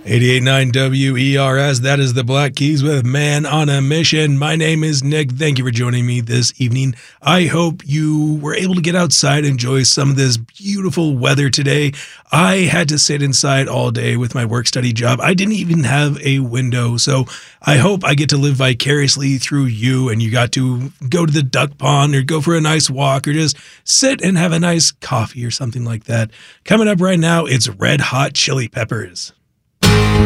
88.9 WERS, that is the Black Keys with Man on a Mission. My name is Nick. Thank you for joining me this evening. I hope you were able to get outside and enjoy some of this beautiful weather today. I had to sit inside all day with my work-study job. I didn't even have a window, so I hope I get to live vicariously through you and you got to go to the duck pond or go for a nice walk or just sit and have a nice coffee or something like that. Coming up right now, it's Red Hot Chili Peppers.